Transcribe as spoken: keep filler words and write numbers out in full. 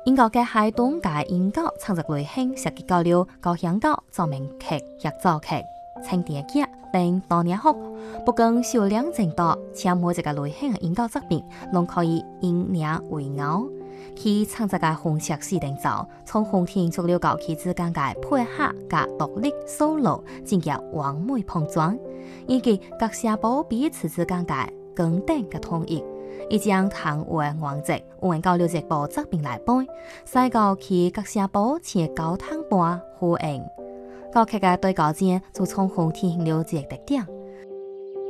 英國嘅海東界英國創作類型設計交流高香港奏鳴劇、協奏劇、清電劇等多年學，不僅數量增多，且每一個類型嘅英國作品攏可以因名為傲。其創作嘅紅色四重奏，從紅天逐六高起之間嘅配合加獨立 solo 進入完美碰撞，以及各聲部彼此之間嘅更定嘅統一。以將唐灣王籍換到六隻部作品來背，使到其各聲部前高湯般呼應。歌曲嘅對角線就從紅天六隻特點。